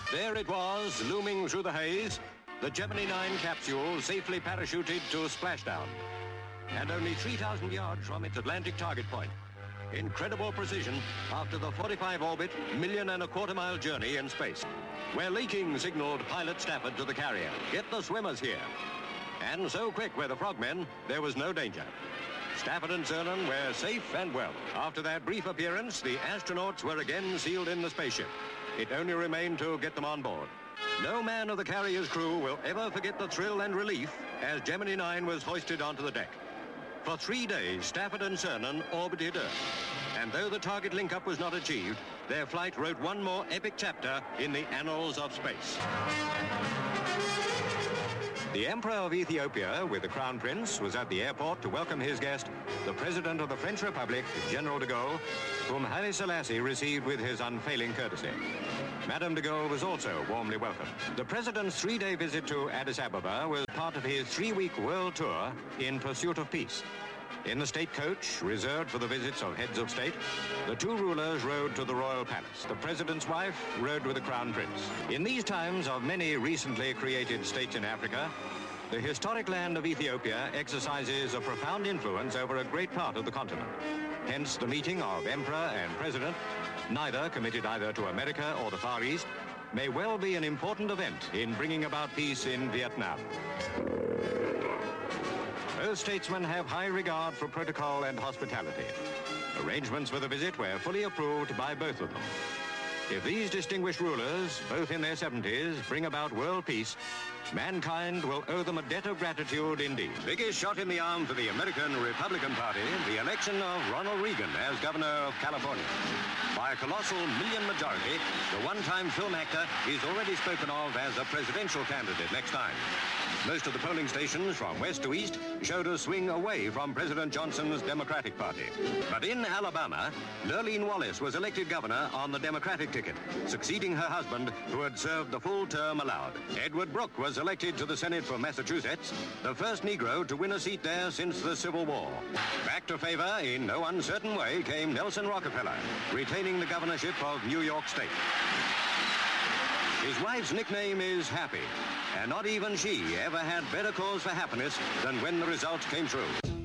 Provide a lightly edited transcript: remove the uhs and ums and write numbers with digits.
There it was, looming through the haze, the Gemini 9 capsule safely parachuted to splashdown. And only 3,000 yards from its Atlantic target point. Incredible precision after the 45-orbit, 1.25-mile journey in space. Where leaking signaled pilot Stafford to the carrier. Get the swimmers here. And so quick were the frogmen, there was no danger. Stafford and Cernan were safe and well. After that brief appearance, the astronauts were again sealed in the spaceship. It only remained to get them on board. No man of the carrier's crew will ever forget the thrill and relief as Gemini 9 was hoisted onto the deck. For 3 days, Stafford and Cernan orbited Earth. And though the target link-up was not achieved, their flight wrote one more epic chapter in the annals of space. The Emperor of Ethiopia, with the Crown Prince, was at the airport to welcome his guest, the President of the French Republic, General de Gaulle, whom Haile Selassie received with his unfailing courtesy. Madame de Gaulle was also warmly welcomed. The President's 3-day visit to Addis Ababa was part of his 3-week world tour in pursuit of peace. In the state coach, reserved for the visits of heads of state, the two rulers rode to the royal palace. The President's wife rode with the Crown Prince. In these times of many recently created states in Africa, the historic land of Ethiopia exercises a profound influence over a great part of the continent. Hence, the meeting of Emperor and President, neither committed either to America or the Far East, may well be an important event in bringing about peace in Vietnam. Both statesmen have high regard for protocol and hospitality. Arrangements for the visit were fully approved by both of them. If these distinguished rulers, both in their 70s, bring about world peace, mankind will owe them a debt of gratitude indeed. Biggest shot in the arm for the American Republican Party, the election of Ronald Reagan as governor of California. By a colossal million majority, the one-time film actor is already spoken of as a presidential candidate next time. Most of the polling stations from west to east showed a swing away from President Johnson's Democratic Party. But in Alabama, Lurleen Wallace was elected governor on the Democratic ticket, succeeding her husband, who had served the full term allowed. Edward Brooke was elected to the Senate for Massachusetts, the first Negro to win a seat there since the Civil War. Back to favor in no uncertain way came Nelson Rockefeller, retaining the governorship of New York State. His wife's nickname is Happy, and not even she ever had better cause for happiness than when the results came through.